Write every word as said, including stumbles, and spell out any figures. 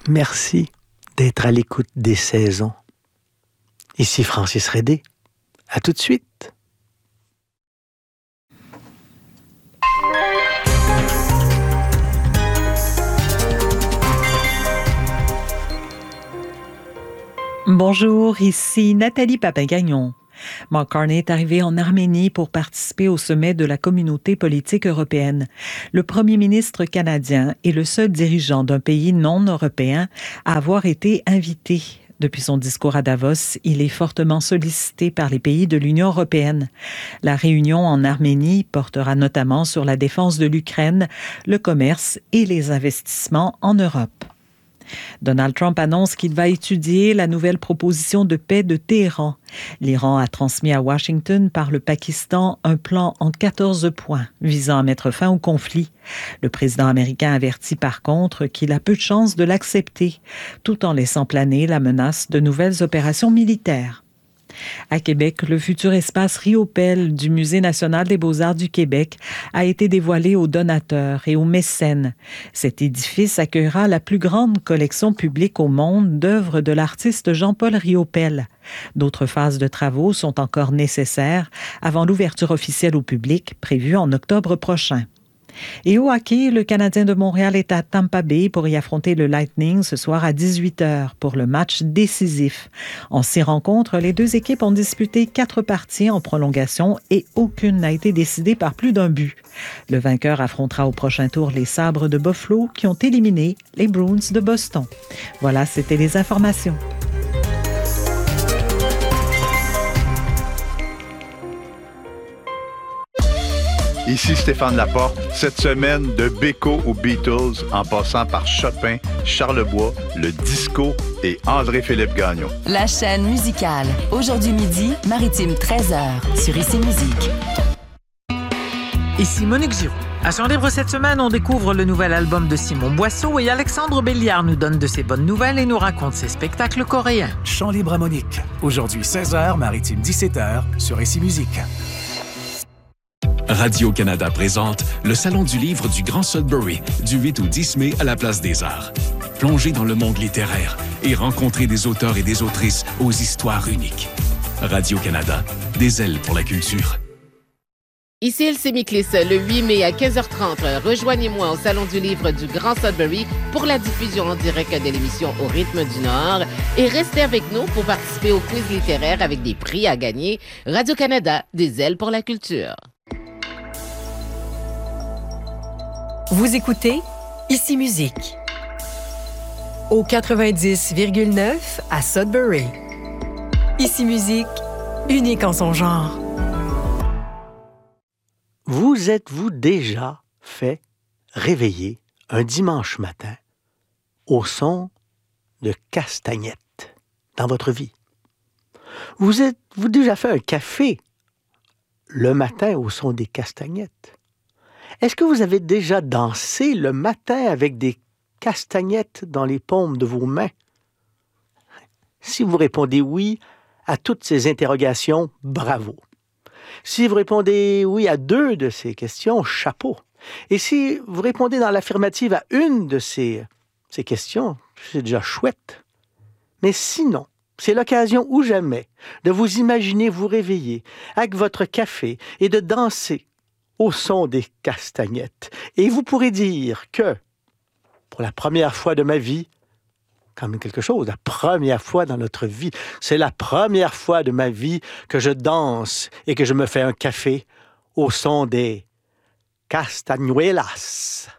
Merci d'être à l'écoute des saisons. Ici Francis Redé. À tout de suite. Bonjour, ici Nathalie Papagagnon. Mark Carney est arrivé en Arménie pour participer au sommet de la communauté politique européenne. Le premier ministre canadien est le seul dirigeant d'un pays non européen à avoir été invité. Depuis son discours à Davos, il est fortement sollicité par les pays de l'Union européenne. La réunion en Arménie portera notamment sur la défense de l'Ukraine, le commerce et les investissements en Europe. Donald Trump annonce qu'il va étudier la nouvelle proposition de paix de Téhéran. L'Iran a transmis à Washington par le Pakistan un plan en quatorze points visant à mettre fin au conflit. Le président américain avertit par contre qu'il a peu de chances de l'accepter, tout en laissant planer la menace de nouvelles opérations militaires. À Québec, le futur espace Riopelle du Musée national des beaux-arts du Québec a été dévoilé aux donateurs et aux mécènes. Cet édifice accueillera la plus grande collection publique au monde d'œuvres de l'artiste Jean-Paul Riopelle. D'autres phases de travaux sont encore nécessaires avant l'ouverture officielle au public prévue en octobre prochain. Et au hockey, le Canadien de Montréal est à Tampa Bay pour y affronter le Lightning ce soir à dix-huit heures pour le match décisif. En six rencontres, les deux équipes ont disputé quatre parties en prolongation et aucune n'a été décidée par plus d'un but. Le vainqueur affrontera au prochain tour les Sabres de Buffalo qui ont éliminé les Bruins de Boston. Voilà, c'était les informations. Ici Stéphane Laporte. Cette semaine, de Beko aux Beatles, en passant par Chopin, Charlebois, le disco et André-Philippe Gagnon. La chaîne musicale. Aujourd'hui midi, Maritime treize heures, sur Ici Musique. Ici Monique Giroux. À Chant Libre cette semaine, on découvre le nouvel album de Simon Boisseau et Alexandre Béliard nous donne de ses bonnes nouvelles et nous raconte ses spectacles coréens. Chant Libre à Monique. Aujourd'hui seize heures, Maritime dix-sept heures, sur Ici Musique. Radio-Canada présente le Salon du livre du Grand Sudbury du huit au dix mai à la Place des Arts. Plongez dans le monde littéraire et rencontrez des auteurs et des autrices aux histoires uniques. Radio-Canada, des ailes pour la culture. Ici Elsie Miklis, le huit mai à quinze heures trente. Rejoignez-moi au Salon du livre du Grand Sudbury pour la diffusion en direct de l'émission Au rythme du Nord. Et restez avec nous pour participer au quiz littéraire avec des prix à gagner. Radio-Canada, des ailes pour la culture. Vous écoutez Ici Musique au quatre-vingt-dix virgule neuf à Sudbury. Ici Musique, unique en son genre. Vous êtes-vous déjà fait réveiller un dimanche matin au son de castagnettes dans votre vie? Vous êtes-vous déjà fait un café le matin au son des castagnettes? Est-ce que vous avez déjà dansé le matin avec des castagnettes dans les paumes de vos mains? Si vous répondez oui à toutes ces interrogations, bravo. Si vous répondez oui à deux de ces questions, chapeau. Et si vous répondez dans l'affirmative à une de ces, ces questions, c'est déjà chouette. Mais sinon, c'est l'occasion ou jamais de vous imaginer vous réveiller avec votre café et de danser au son des castagnettes. Et vous pourrez dire que, pour la première fois de ma vie, quand même quelque chose, la première fois dans notre vie, c'est la première fois de ma vie que je danse et que je me fais un café au son des castagnuelas.